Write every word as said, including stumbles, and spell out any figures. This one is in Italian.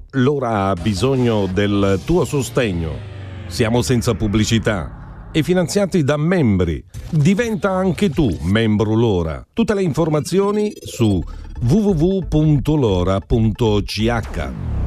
L'ora ha bisogno del tuo sostegno. Siamo senza pubblicità e finanziati da membri. Diventa anche tu membro L'Ora. Tutte le informazioni su w w w punto lora punto c h.